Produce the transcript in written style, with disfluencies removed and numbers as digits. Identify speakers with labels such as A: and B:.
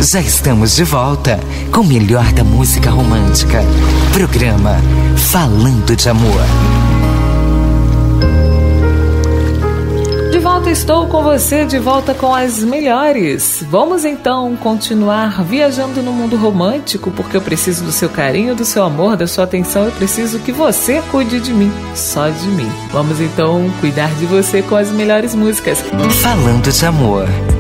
A: Já estamos de volta com o melhor da música romântica. Programa Falando de Amor.
B: De volta estou com você, de volta com as melhores. Vamos então continuar viajando no mundo romântico, porque eu preciso do seu carinho, do seu amor, da sua atenção. Eu preciso que você cuide de mim, só de mim. Vamos então cuidar de você com as melhores músicas.
A: Falando de Amor.